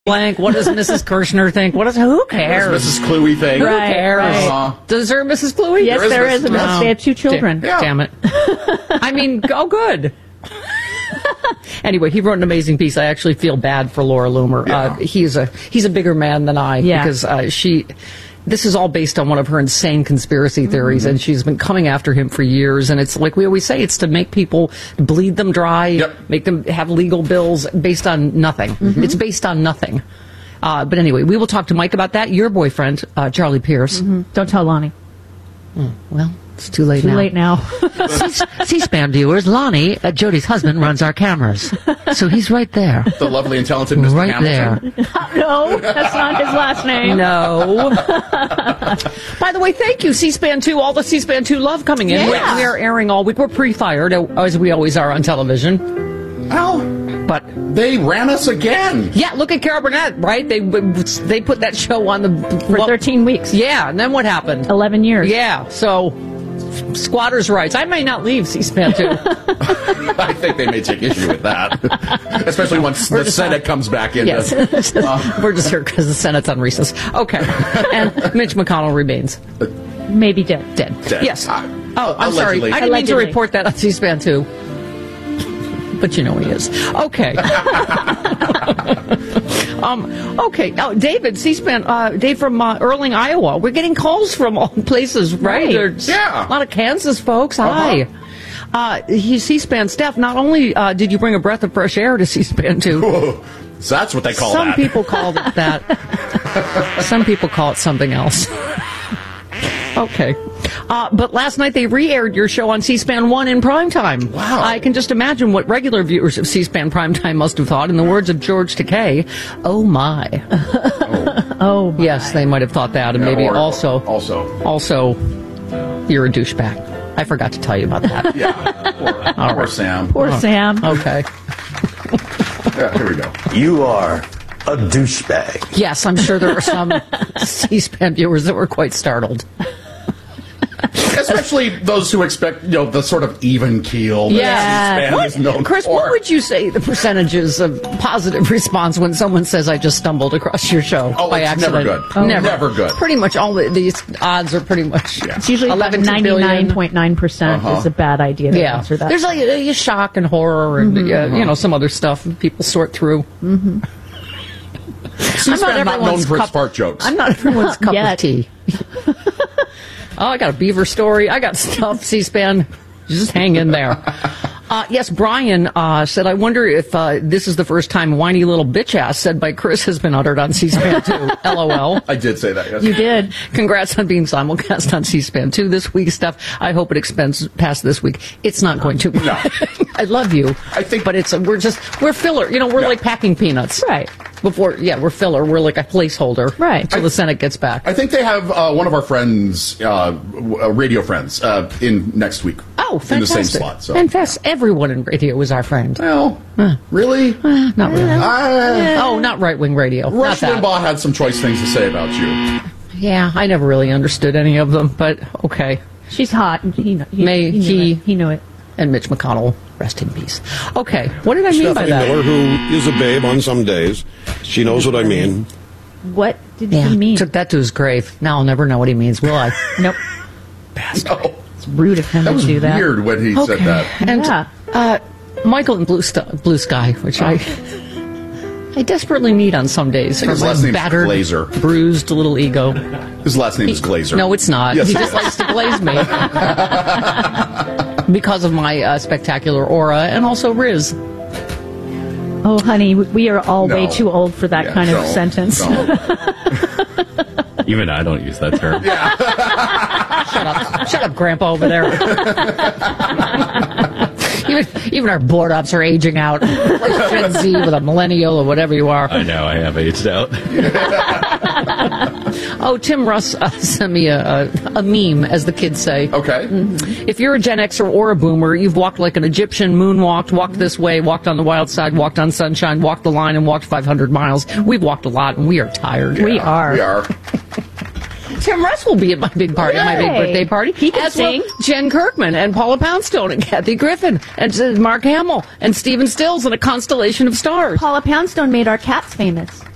blank? What does Mrs. Kirshner think? Who cares? What does Mrs. Cluey think? Who cares? Right. Does there Mrs. Cluey? Yes, there is. They have 2 children. Damn it. I mean, good. Anyway, he wrote an amazing piece. I actually feel bad for Laura Loomer. Yeah. He's a bigger man than I because this is all based on one of her insane conspiracy theories, and she's been coming after him for years. And it's like we always say, it's to make people bleed them dry, make them have legal bills based on nothing. It's based on nothing. But anyway, we will talk to Mike about that. Your boyfriend, Charlie Pierce. Don't tell Lonnie. Well, it's too late now. Too late now. C-SPAN viewers, Lonnie, Jody's husband, runs our cameras. So he's right there. The lovely and talented Mr. Right Hamilton. there. No, that's not his last name. No. By the way, thank you, C-SPAN 2, all the C-SPAN 2 love coming in. Yeah. We are airing all week. We're pre-fired, as we always are on television. Well, But they ran us again. yeah, look at Carol Burnett, right? They put that show on For 13 weeks. Yeah, and then what happened? 11 years. Yeah, so squatters' rights. I may not leave C-SPAN 2. I think they may take issue with that, especially once the Senate comes back in. Yes. We're just here because the Senate's on recess. Okay. And Mitch McConnell remains Maybe dead. dead. Yes. I'm Allegedly. sorry. I didn't mean to Allegedly. report that on C-SPAN 2. But you know he is. Okay. Okay. Oh, David, C-SPAN, Dave from Erling, Iowa. We're getting calls from all places, right? Right. There's Yeah. a lot of Kansas folks. Hi. He's C-SPAN staff. Not only did you bring a breath of fresh air to C-SPAN 2, So that's what they call some that. people call it that. Some people call it something else. Okay. But last night they re-aired your show on C-SPAN 1 in primetime. Wow. I can just imagine what regular viewers of C-SPAN primetime must have thought. In the words of George Takei, oh my. Oh, my. Yes, they might have thought that. And maybe Or also, you're a douchebag. I forgot to tell you about that. Yeah. Poor Sam. Poor Sam. Okay. Yeah, here we go. You are a douchebag. Yes, I'm sure there were some C-SPAN viewers that were quite startled. Especially those who expect, the sort of even keel that C-SPAN is known Chris, for. what would you say the percentages of positive response when someone says, I just stumbled across your show by it's accident? never good. Never good. Pretty much all these odds are pretty much It's usually 11 to billion. 99.9% is a bad idea to answer that. There's like shock and horror and some other stuff people sort through. C-SPAN not known for its fart jokes. I'm not everyone's cup of Yet. tea. Oh, I got a beaver story. I got stuff, C-SPAN. Just hang in there. Yes, Brian said, I wonder if this is the first time whiny little bitch ass said by Chris has been uttered on C-SPAN 2. LOL. I did say that, yes. You did. Congrats on being simulcast on C-SPAN 2 this week, Steph. I hope it expands past this week. It's not going to. No. I love you. I think- but we're filler. We're like packing peanuts. Right. We're filler. We're like a placeholder. Right. Until the Senate gets back. I think they have one of our friends, radio friends, in next week. Oh, fantastic. In the same slot. So. Fantastic. Everyone in radio is our friend. Well, really? Not really. Not right-wing radio. Rush Not that. Limbaugh had some choice things to say about you. Yeah, I never really understood any of them, but okay. She's hot. And he knew it. And Mitch McConnell, rest in peace. Okay, what did I mean by Stephanie that? Miller, who is a babe on some days. She knows what I mean. What did he mean? Took that to his grave. Now I'll never know what he means, will I? Nope. No. It's rude of him That was to do that. weird when he said that. And Yeah. Michael in Blue Sky, which I desperately need on some days. His for my last name's battered, Glazer. bruised little ego. His last name is Glazer. No, it's not. Yes, He it just is. likes to glaze me. Because of my spectacular aura and also Riz. Oh, honey, we are all way No. too old for that kind of don't, sentence. don't. Even I don't use that term. Shut up, Grandpa over there. even our board ops are aging out. Like Gen Z with a millennial or whatever you are. I know, I have aged out. Oh, Tim Russ sent me a meme, as the kids say. Okay. If you're a Gen Xer or a Boomer, you've walked like an Egyptian, moonwalked, walked this way, walked on the wild side, walked on sunshine, walked the line, and walked 500 miles. We've walked a lot, and we are tired. We are. We are. Tim Russ will be at my big party, my big Yay. birthday party. He can as well sing. Jen Kirkman and Paula Poundstone and Kathy Griffin and Mark Hamill and Stephen Stills and a constellation of stars. Paula Poundstone made our cats famous.